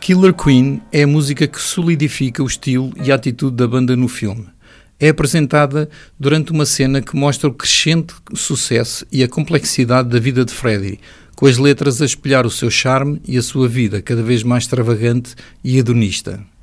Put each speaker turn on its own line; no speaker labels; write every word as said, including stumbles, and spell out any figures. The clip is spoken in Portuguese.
Killer Queen é a música que solidifica o estilo e a atitude da banda no filme. É apresentada durante uma cena que mostra o crescente sucesso e a complexidade da vida de Freddie, com as letras a espelhar o seu charme e a sua vida cada vez mais extravagante e hedonista.